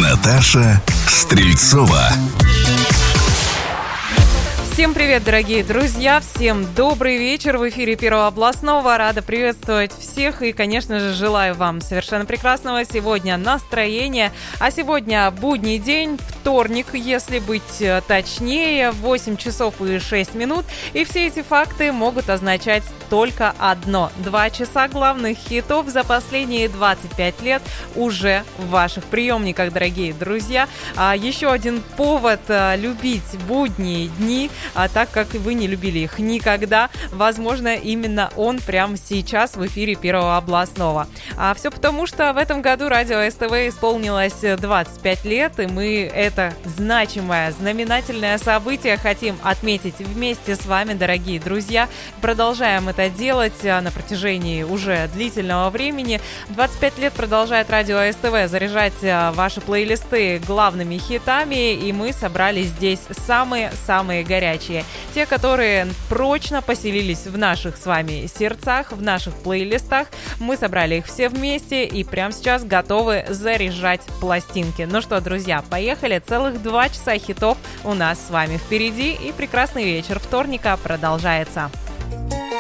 Наташа Стрельцова. Всем привет, дорогие друзья! Всем добрый вечер! В эфире Первого областного. Рада приветствовать всех и, конечно же, желаю вам совершенно прекрасного сегодня настроения. А сегодня будний день, вторник, если быть точнее, 8 часов и 6 минут. И все эти факты могут означать только одно. 2 часа главных хитов за последние 25 лет уже в ваших приемниках, дорогие друзья. Еще один повод любить будние дни, так как вы не любили их никогда. Возможно, именно он прямо сейчас в эфире Первого областного. А все потому, что в этом году радио СТВ исполнилось 25 лет, и мы это значимое, знаменательное событие хотим отметить вместе с вами, дорогие друзья. Продолжаем это делать на протяжении уже длительного времени. 25 лет продолжает радио СТВ заряжать ваши плейлисты главными хитами, и мы собрали здесь самые горячие. Те, которые прочно поселились в наших с вами сердцах, в наших плейлистах. Мы собрали их все вместе и прямо сейчас готовы заряжать пластинки. Ну что, друзья, поехали. Целых 2 часа хитов у нас с вами впереди, и прекрасный вечер вторника продолжается.